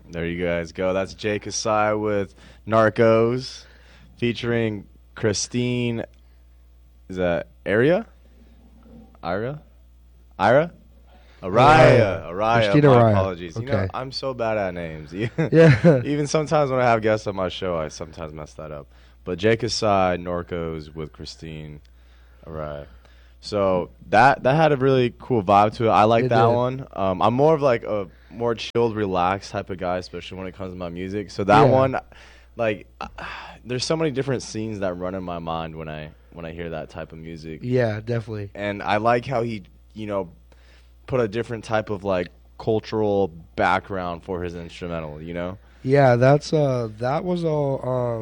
There you guys go. That's Jay Kasai with Narcos, featuring Christine. Is that Ira? Araya? Christina My Araya. apologies. You know, Okay. I'm so bad at names. Yeah. Even sometimes when I have guests on my show, I sometimes mess that up. But Jay Kasai, Narcos with Christine Araya. So that had a really cool vibe to it. I like It that did. one. I'm more of like a more chilled, relaxed type of guy, especially when it comes to my music. So that Yeah. one, like, there's so many different scenes that run in my mind when I hear that type of music. Yeah, definitely. And I like how he, put a different type of like cultural background for his instrumental. Yeah, that was all.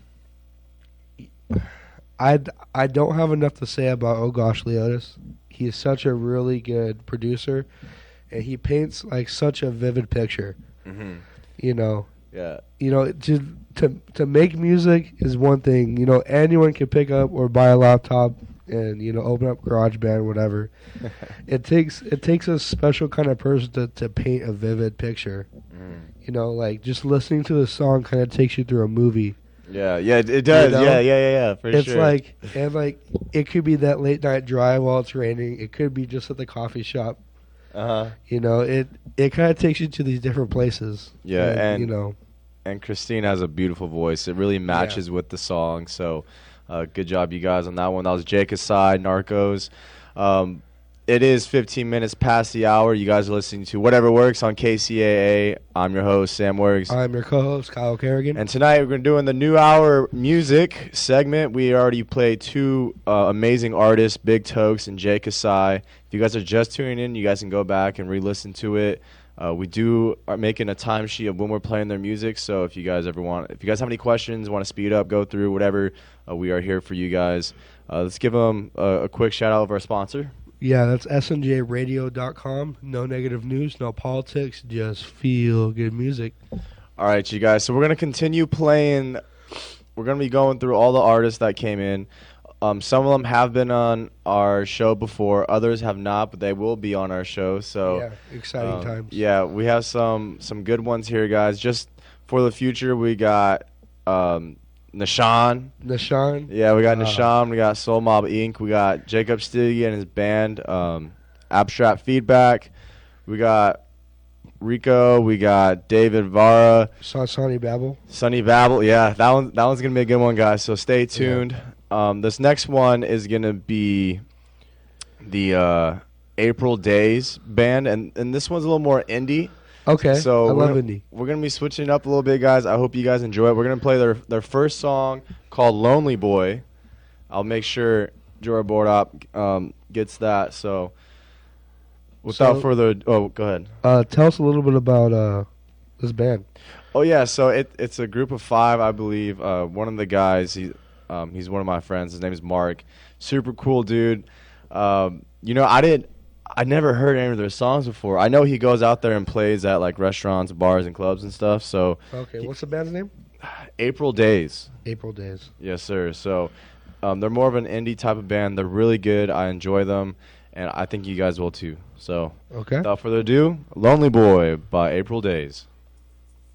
I don't have enough to say about Oh Gosh Leotis. He's such a really good producer, and he paints like such a vivid picture. Mm-hmm. You know, Yeah. To make music is one thing. Anyone can pick up or buy a laptop and open up GarageBand, whatever. It takes a special kind of person to paint a vivid picture. Mm. Like just listening to the song kind of takes you through a movie. Yeah, it does. Yeah, for It's sure. like it could be that late night drive while it's raining. It could be just at the coffee shop. Uh-huh. It kind of takes you to these different places. Yeah, and and and Christine has a beautiful voice. It really matches with the song. So, good job, you guys, on that one. That was Jake Aside, Narcos. It is 15 minutes past the hour. You guys are listening to Whatever Works on KCAA. I'm your host, Sam Works. I'm your co-host, Kyle Kerrigan. And tonight we're doing the New Hour music segment. We already played two amazing artists, Big Tokes and Jay Kasai. If you guys are just tuning in, you guys can go back and re-listen to it. We are making a timesheet of when we're playing their music. So if you guys have any questions, want to speed up, go through whatever, we are here for you guys. Let's give them a quick shout out of our sponsor. Yeah, that's snjradio.com. No negative news, no politics, just feel good music. All right, you guys. So we're going to continue playing. We're going to be going through all the artists that came in. Some of them have been on our show before. Others have not, but they will be on our show. So Yeah, exciting times. Yeah, we have some good ones here, guys. Just for the future, we got Nashawn. Nashawn. Yeah, we got Nashawn. We got Soul Mob Inc. We got Jacob Stiggy and his band, Abstract Feedback. We got Rico. We got David Vara. Saw Sonny Babel. Sunny Babel. Yeah, that one's gonna be a good one, guys. So stay tuned. Yeah. This next one is gonna be the April Days band, and this one's a little more indie. Okay, So I love indie. We're going to be switching it up a little bit, guys. I hope you guys enjoy it. We're going to play their first song called Lonely Boy. I'll make sure Jorah Bordop gets that. So without further go ahead. Tell us a little bit about this band. Oh, yeah. So it's a group of 5, I believe. One of the guys, he's one of my friends. His name is Mark. Super cool dude. I never heard any of their songs before. I know he goes out there and plays at like restaurants, bars, and clubs and stuff. So Okay, what's the band's name? April Days. April Days. Yes, sir. So they're more of an indie type of band. They're really good. I enjoy them, and I think you guys will too. So Okay. without further ado, Lonely Boy by April Days.